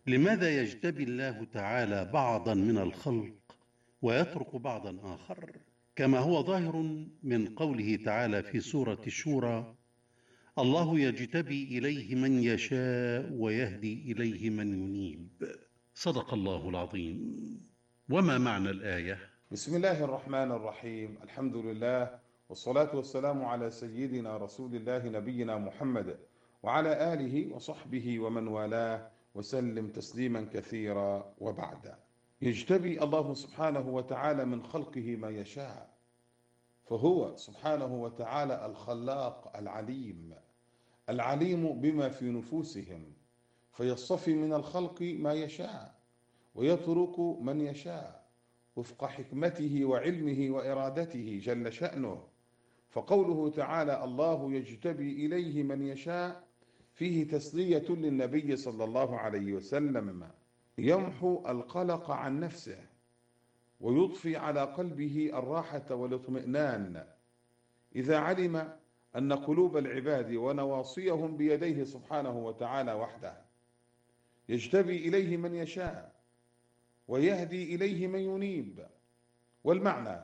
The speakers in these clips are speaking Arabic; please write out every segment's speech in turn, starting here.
لماذا يجتبي الله تعالى بعضا من الخلق ويترك بعضا آخر، كما هو ظاهر من قوله تعالى في سورة الشورى: الله يجتبي إليه من يشاء ويهدي إليه من ينيب. صدق الله العظيم. وما معنى الآية؟ بسم الله الرحمن الرحيم. الحمد لله والصلاة والسلام على سيدنا رسول الله نبينا محمد وعلى آله وصحبه ومن والاه وسلم تسليما كثيرا. وبعد، يجتبي الله سبحانه وتعالى من خلقه ما يشاء، فهو سبحانه وتعالى الخلاق العليم بما في نفوسهم، فيصطفي من الخلق ما يشاء ويترك من يشاء وفق حكمته وعلمه وإرادته جل شأنه. فقوله تعالى الله يجتبي إليه من يشاء فيه تسلية للنبي صلى الله عليه وسلم، يمحو القلق عن نفسه ويضفي على قلبه الراحة والاطمئنان إذا علم أن قلوب العباد ونواصيهم بيديه سبحانه وتعالى وحده. يجتبي إليه من يشاء ويهدي إليه من ينيب. والمعنى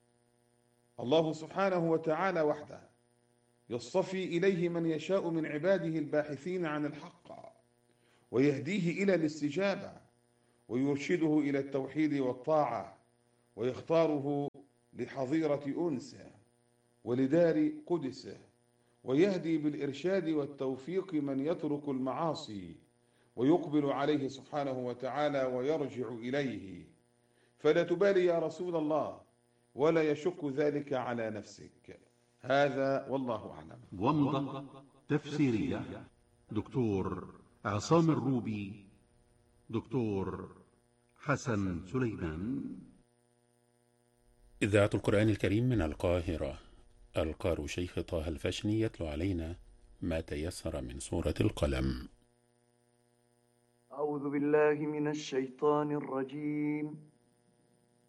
الله سبحانه وتعالى وحده يصطفي إليه من يشاء من عباده الباحثين عن الحق ويهديه إلى الاستجابة ويرشده إلى التوحيد والطاعة ويختاره لحظيرة أنسه ولدار قدسه، ويهدي بالإرشاد والتوفيق من يترك المعاصي ويقبل عليه سبحانه وتعالى ويرجع إليه. فلا تبالي يا رسول الله ولا يشك ذلك على نفسك. هذا والله أعلم. ومضة تفسيرية، دكتور عصام الروبي، دكتور حسن سليمان. إذاعة القرآن الكريم من القاهرة، القار شيخ طه الفشني يتلو علينا ما تيسر من سورة القلم. أعوذ بالله من الشيطان الرجيم.